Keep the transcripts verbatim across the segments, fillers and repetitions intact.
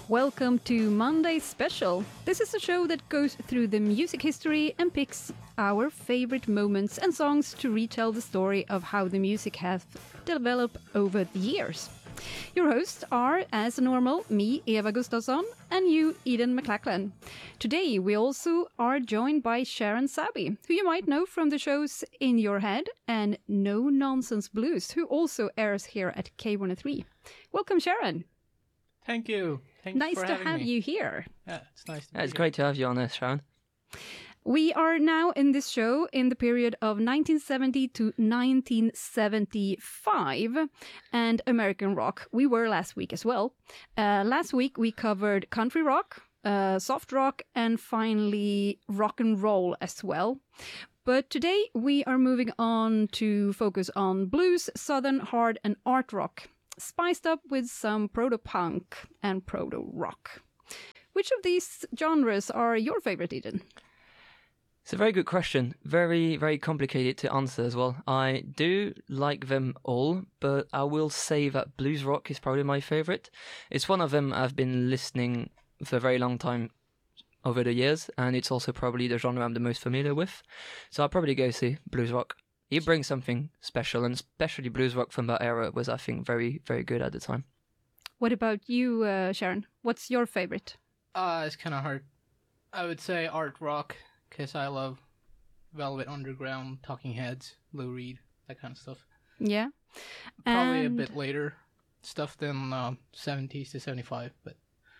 Welcome to Monday Special. This is a show that goes through the music history and picks our favorite moments and songs to retell the story of how the music has developed over the years. Your hosts are, as normal, me, Eva Gustafsson, and you, Eden McLachlan. Today we also are joined by Sharon Sabi, who you might know from the shows In Your Head and No Nonsense Blues, who also airs here at K one oh three. Welcome, Sharon. Thank you. Thanks nice for to having have me. you here. Yeah, it's nice to be Yeah, it's here. great to have you on this, Sharon. We are now in this show in the period of nineteen seventy to nineteen seventy-five and American rock. We were last week as well. Uh, last week we covered country rock, uh, soft rock, and finally rock and roll as well. But today we are moving on to focus on blues, southern, hard, and art rock, spiced up with some proto-punk and proto-rock. Which of these genres are your favorite, Eden? It's a very good question. Very, very complicated to answer as well. I do like them all, but I will say that blues rock is probably my favorite. It's one of them I've been listening for a very long time over the years, and it's also probably the genre I'm the most familiar with. So I'll probably go see blues rock. It brings something special, and especially blues rock from that era was, I think, very, very good at the time. What about you, uh, Sharon? What's your favorite? Uh, it's kind of hard. I would say art rock, because I love Velvet Underground, Talking Heads, Lou Reed, that kind of stuff. Yeah. Probably And- a bit later stuff than uh, seventies to seventy-five, but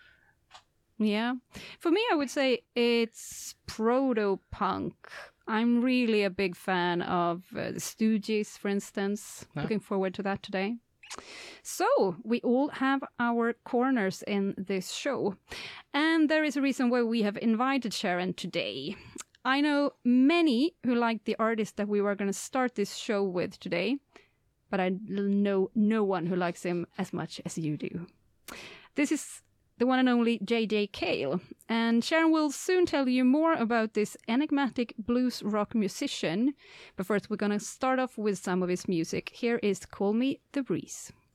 Yeah. For me, I would say it's proto-punk. I'm really a big fan of uh, the Stooges, for instance. Yeah. Looking forward to that today. So, we all have our corners in this show. And there is a reason why we have invited Sharon today. I know many who like the artist that we were going to start this show with today, but I know no one who likes him as much as you do. This is the one and only J J Cale, and Sharon will soon tell you more about this enigmatic blues rock musician. But first, we're going to start off with some of his music. Here is Call Me the Breeze.